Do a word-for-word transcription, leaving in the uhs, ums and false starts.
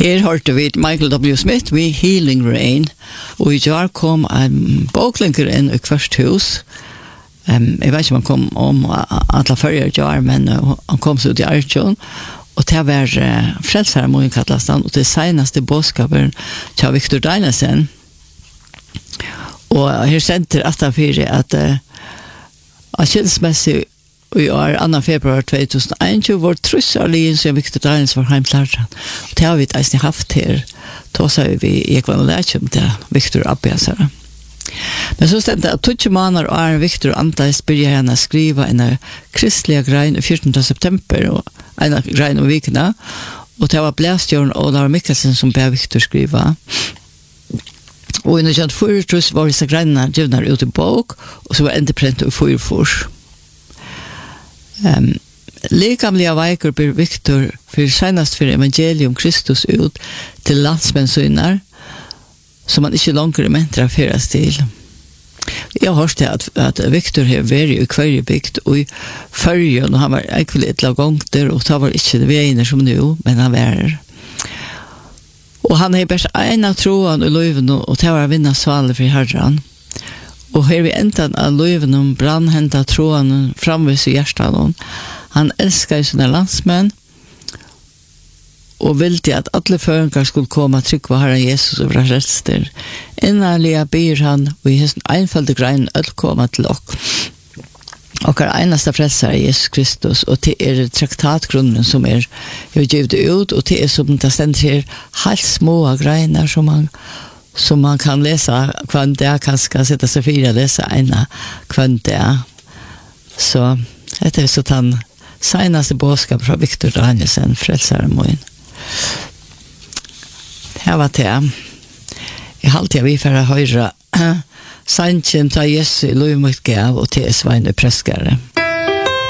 Her hørte vi Michael W. Smith med Healing Rain, og i jar kom en boklinker inn i hvert hus. Um, jeg vet ikke om han kom om alle førre jar, men uh, han kom så ut i Arjun, og det var uh, frelshermoen Katlastan, og det seneste båtskapen til Victor Dynesen. Og her sendte at han fyrir at uh, av kjelsmessig i år, annan februar tjugohundraelva, var trussarligen som Victor Dynesen var heimklart. Og det har vi eisne haft her. Då sa vi Ekvan og Lætjum til Victor Abbiasara. Men så stendte at tjugo måneder og er Victor Antais byrja henne skriva en kristliga grein i fjortonte september og en grein om vikene. Og det var blæstjørn og Lara Mikkelsen som ber Victor skriva. Og i nitton fyrtiofyra var disse greinene givna ut i bok, og så var endeprent i fyrfors. Um, Lekamliga veikor ber Victor for senast for evangelium Kristus ut til landsmennssynar som han ikke langer mentra fyras til. Jeg har hørt at, at Victor har vært i kvarjebygd og i Førjøen, og han var egentlig et lag gongter, og det var ikke veiner som nu, men han var her. Og han har bare en av troen i løyven, og det var vinna svaler for herren. Og her vi entan av løyven om brannhenta troen framvis i hjertan. Han elskar sina landsmenn og ville at alle føringar skulle komme trygg på Herren Jesus og være rester. Innarliga byr han og i hesten einfalde grein øll komme til okk. Okkar einaste frelser er Jesus Kristus, og det er traktatgrunnen som er givet ut, og det er som det stender her helt små greiner som man som man kan läsa kvann det kan ska sätta sig fyra läsa ena kvann det. Så det är så han senaste bådskap från Victor Danielsen, frälsaren. Det var det. Jag alltid vi för att höra Sanchen ta Jesu lovmot gav och till Svein Preskare.